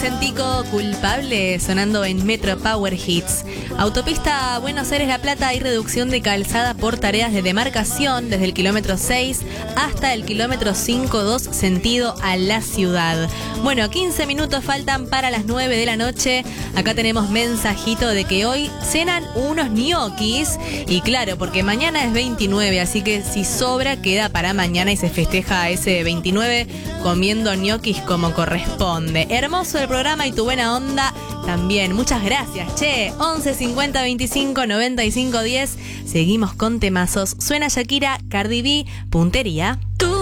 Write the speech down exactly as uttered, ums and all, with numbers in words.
Vicentico, Culpable, sonando en Metro Power Hits. Autopista Buenos Aires-La Plata, hay reducción de calzada por tareas de demarcación desde el kilómetro seis hasta el kilómetro cinco dos sentido a la ciudad. Bueno, quince minutos faltan para las nueve de la noche. Acá tenemos mensajito de que hoy cenan unos ñoquis. Y claro, porque mañana es veintinueve, así que si sobra queda para mañana y se festeja ese veintinueve comiendo ñoquis como corresponde. Hermoso el programa y tu buena onda también. Muchas gracias, che. once cincuenta veinticinco noventa y cinco diez. Seguimos con temazos. Suena Shakira, Cardi B, Puntería. Tú